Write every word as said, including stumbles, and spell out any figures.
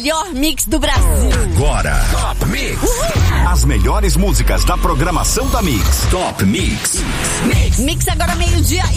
melhor mix do Brasil. Agora, Top Mix. Uhul. As melhores músicas da programação da Mix. Top Mix. Mix, mix agora meio-dia